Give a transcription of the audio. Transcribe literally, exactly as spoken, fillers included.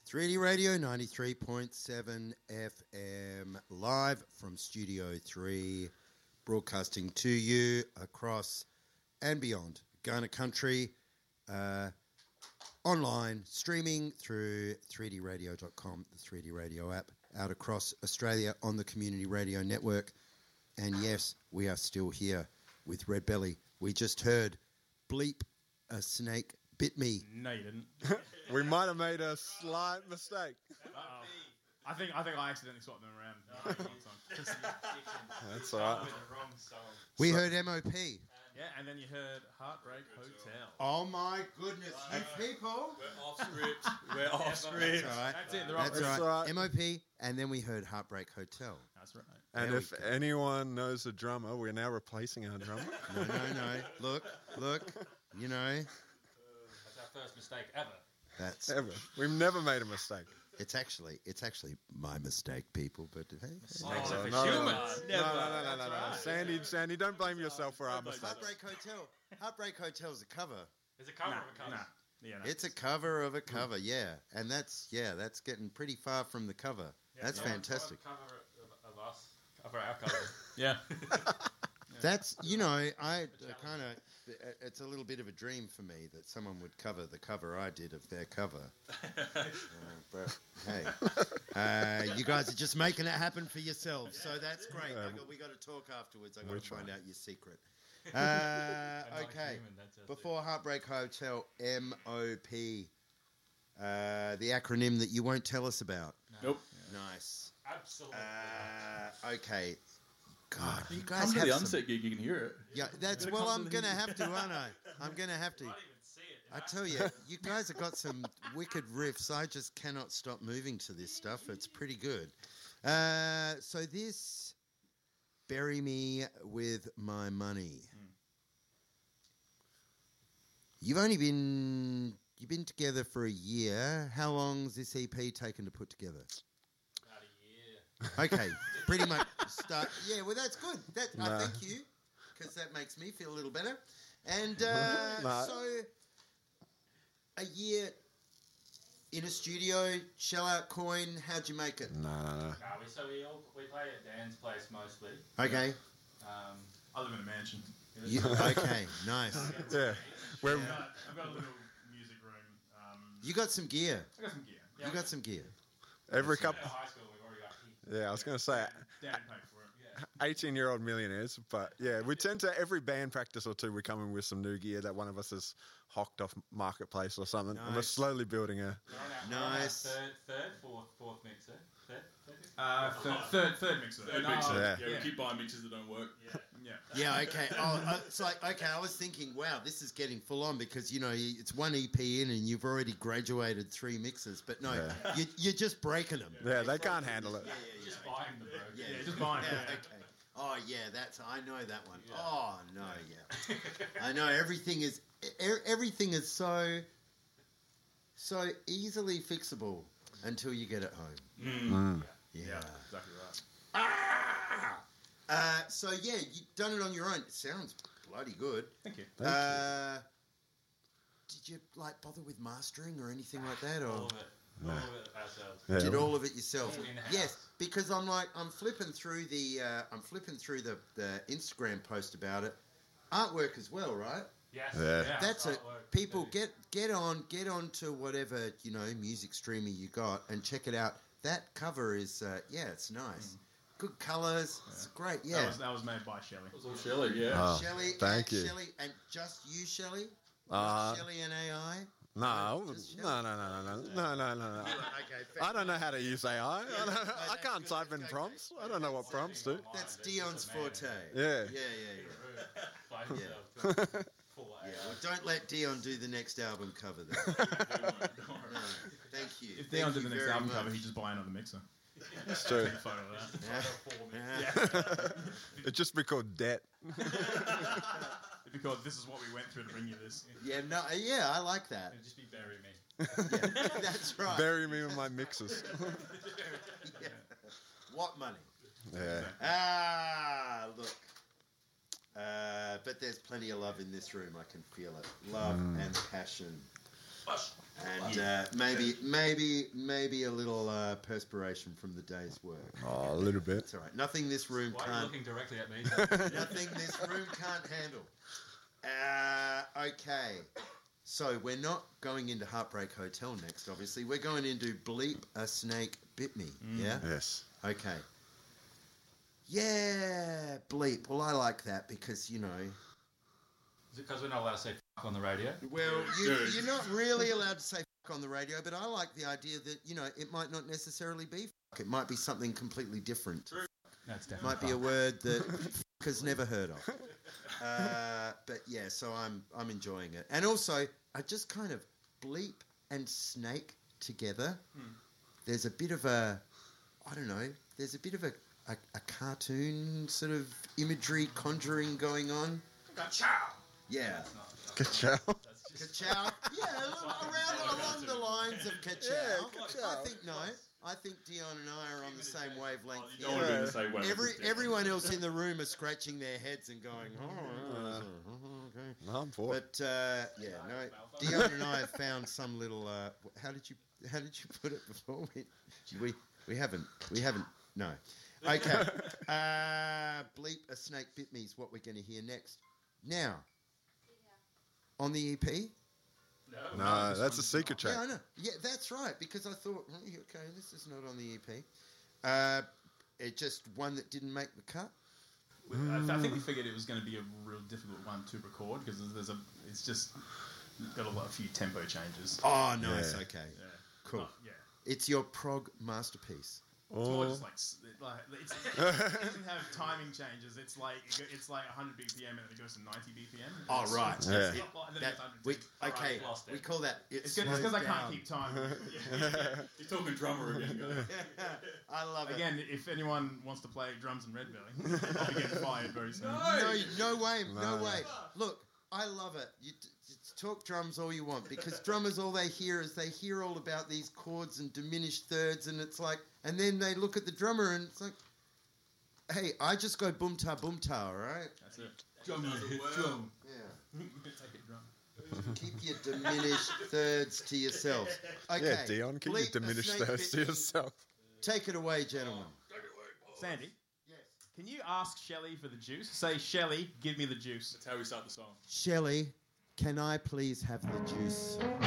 three D Radio ninety-three point seven F M, live from Studio three, broadcasting to you across and beyond Ghana country, uh, online, streaming through three D radio dot com, the three D Radio app, out across Australia on the Community Radio Network. And yes, we are still here with Red Belly. We just heard Bleep, a snake bit me. No, you didn't. We might have made a slight mistake. Uh-oh. I think I think I accidentally swapped them around. No, That's all right. We heard M O P. Yeah, and then you heard Heartbreak Hotel. Oh my goodness, you people! We're off script. We're off script. That's all right. That's it. They're That's off. right. right. M O P, and then we heard Heartbreak Hotel. That's right. And There if we go. anyone knows a drummer, we're now replacing our drummer. No, no, no. Look, look. You know, That's our first mistake ever. that's Ever. We've never made a mistake. it's actually it's actually my mistake, people. But hey, Mistakes no, are for no, no, humans. No, no, no, no, no, no. Sandy, Sandy, don't blame yourself for our mistakes. Heartbreak Hotel. Heartbreak Hotel is a cover. There's a cover Nah, of a cover. nah. Yeah, no. It's a cover of a cover, yeah, and that's yeah, that's getting pretty far from the cover. That's Yeah, fantastic. Cover of, of us. Cover our cover. yeah. That's, you know, I kind of, it's a little bit of a dream for me that someone would cover the cover I did of their cover. uh, but hey, uh, you guys are just making it happen for yourselves, so that's great. I got, we got to talk afterwards. I got to Which find one? out your secret. Uh, not okay, human, that's just before Heartbreak Hotel, M O P, uh, the acronym that you won't tell us about. Nope. Nice. Absolutely. Uh, okay. God, you Come guys to have the some... Unset gig, you can hear it. Yeah, that's Gotta well. come I'm to going to the- have to, aren't I? I'm going to have to. I can't even see it. I tell you, you guys have got some wicked riffs. I just cannot stop moving to this stuff. It's pretty good. Uh, so this, Bury Me With My Money. You've only been you've been together for a year. How long's this E P taken to put together? About a year. Okay, pretty much start. Yeah, well, that's good. That I Nah. thank you, because that makes me feel a little better. And uh, Nah. so, a year in a studio, shell out coin. How'd you make it? No, no, no. No, we, so we all we play at Dan's place mostly. Okay, Um, I live in a mansion. you, okay, nice. Yeah. We're, I've got, I've got a little music room. Um, You got some gear. I got some gear. Yeah, You got some gear. every at couple. high school we've already got heat. Yeah, I was going to say Dad paid for it. Yeah. eighteen-year-old millionaires, but yeah, we tend to, every band practice or two, we come in with some new gear that one of us has hocked off Marketplace or something, and we're Nice. slowly building a... We're on our, Nice. we're on our third, third, fourth, fourth mixer. Third, third mixer? Uh, third, third, third mixer. Third No, mixer. Yeah. Yeah, Yeah. we keep buying mixes that don't work. Yeah. Yeah, okay. Oh, uh, it's like, okay, I was thinking, wow, this is getting full on because, you know, it's one E P in and you've already graduated three mixes. But no, Yeah. you, you're just breaking them. Yeah, they can't handle it. Yeah, yeah, yeah. Just buying the bro. Yeah, Yeah, just buying it. Yeah, okay. Oh, yeah, that's, I know that one. Oh, no, yeah. I know everything is, e- everything is so, so easily fixable until you get it home. Mm. Yeah. Yeah, exactly right. Uh, so, yeah, you've done it on your own. It sounds bloody good. Thank you. Thank uh, Did you like bother with mastering or anything like that, or All of it. All of it ourselves. Yeah. did all of it yourself? All in-house. Yes, because I'm like I'm flipping through the uh, I'm flipping through the, the Instagram post about it. Artwork as well, right? Yes. Yeah. That's it. artwork, People too. get get on get on to whatever you know music streamer you got and check it out. That cover is uh, yeah, it's nice. Good colours. It's great. That Yeah. was, that was made by Shelley. It was all Shelley, yeah. Oh, Shelley, thank at you. Shelley, and just you, Shelley. Uh, Shelley and A I. No, Just no, no, no, no, no, no, no, no. Okay, fair. I don't know how to use A I. I, don't, I can't type in prompts. I don't know what prompts do. That's Dion's forte. Yeah. Yeah, yeah, yeah. By Yeah. himself. Full Yeah, out. well, don't let Dion do the next album cover, then. Don't worry. No, thank you. If Dion Thank did you the next very album much. cover, he'd just buy another mixer. It's true. Take a photo of that. Yeah. For me. Yeah. It'd just be called Debt. Because this is what we went through to bring you this. Yeah, no, yeah, I like that. It'd just be bury me. Yeah, that's right. Bury me with my mixes. Yeah. What money? Yeah. Ah, look. Uh, but there's plenty of love in this room. I can feel it. Love Mm. and passion. Bush. And uh, maybe, maybe, maybe a little uh, perspiration from the day's work. Oh, a little bit. It's all right. Nothing this room Why are you can't. looking directly at me? Nothing this room can't handle. Uh, okay. So we're not going into Heartbreak Hotel next, obviously. We're going into Bleep a Snake Bit Me. Yeah? Yes. Okay. Yeah, Bleep. Well, I like that because, you know... Is it because we're not allowed to say f- on the radio? Well, you, Dude. you're not really allowed to say f- on the radio, but I like the idea that, you know, it might not necessarily be f***. It might be something completely different. That's It definitely might be a word that f- has never heard of. Uh, but yeah, so I'm I'm enjoying it. And also, I just kind of bleep and snake together. Hmm. There's a bit of a, I don't know, there's a bit of a, a, a cartoon sort of imagery conjuring going on. Ka-chow! Yeah. Good job. Ka-chow. Yeah, around along the lines of ka-chow. Yeah, ka-chow. I think no. I think Dion and I are on the same wavelength. You don't want here. to do the same way. Every everyone else in the room are scratching their heads and going, oh, okay. No, I'm for it. But uh, yeah, no. Dion and I have found some little. Uh, how did you how did you put it before? We we, we haven't we haven't no. Okay. Uh, bleep a snake bit me is what we're going to hear next. Now, on the E P. No, that's a secret track. Yeah, I know. Yeah, that's right. Because I thought, oh, okay, this is not on the E P. Uh, it just one that didn't make the cut. I, th- I think we figured it was going to be a real difficult one to record because there's a. It's just got a lot, a few tempo changes. Oh, nice. Yeah. Okay, Yeah. cool. But, yeah. It's your prog masterpiece. It's more Oh, just like, s- like it's, it doesn't have timing changes. It's like it go- it's like one hundred B P M and then it goes to ninety B P M. Oh, right. It's, Yeah. it's not like- and then That, it's one hundred we, ten. okay, Alright, lost it. we call that. It It's because slows I can't down. keep time. Yeah. He's talking drummer again. guys. I love it. Again, if anyone wants to play drums in Red Belly, I'll be getting fired very soon. No, no way, no, No. way. Look, I love it. You t- t- talk drums all you want because drummers, all they hear is they hear all about these chords and diminished thirds, and it's like, and then they look at the drummer and it's like, hey, I just go boom ta boom ta, all right? That's it. Drum hit drum. Yeah. Take it drum. Keep your diminished thirds to yourself. Okay. yeah, Dion, keep your Bleep a diminished snake thirst to bit me. yourself. Take it away, gentlemen. Sandy, Yes. can you ask Shelley for the juice? Say, Shelley, give me the juice. That's how we start the song. Shelley, can I please have the juice?